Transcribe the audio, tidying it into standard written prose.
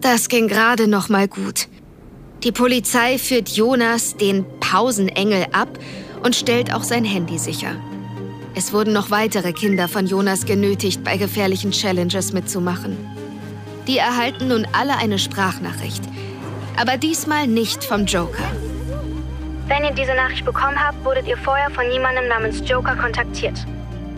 Das ging gerade noch mal gut. Die Polizei führt Jonas, den Pausenengel, ab und stellt auch sein Handy sicher. Es wurden noch weitere Kinder von Jonas genötigt, bei gefährlichen Challenges mitzumachen. Die erhalten nun alle eine Sprachnachricht. Aber diesmal nicht vom Joker. Wenn ihr diese Nachricht bekommen habt, wurdet ihr vorher von jemandem namens Joker kontaktiert.